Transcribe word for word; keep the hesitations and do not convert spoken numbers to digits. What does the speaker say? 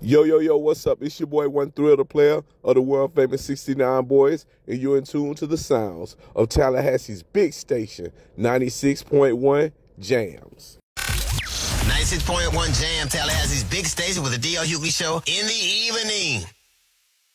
Yo, yo, yo, what's up? It's your boy, One Thrill, the player of the world-famous sixty-nine Boys, and you're in tune to the sounds of Tallahassee's big station, ninety-six point one Jams. ninety-six point one Jam, Tallahassee's big station with the D L Hughley Show in the evening.